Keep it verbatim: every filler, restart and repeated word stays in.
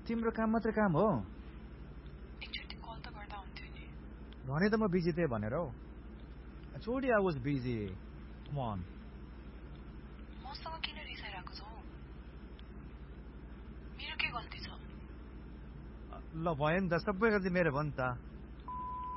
तिम्रो काम मात्र काम हो? एकचोटि कल त गर्दा हुन्थ्यो नि। भने त म बिजी थिएँ भनेर हौ। छोडी I was busy. Com on. मसँग किन रिसाइरहेको छौ? मेरो के गल्ती छ? ल भयो नि त, सबै गल्ती मेरो भयो नि त।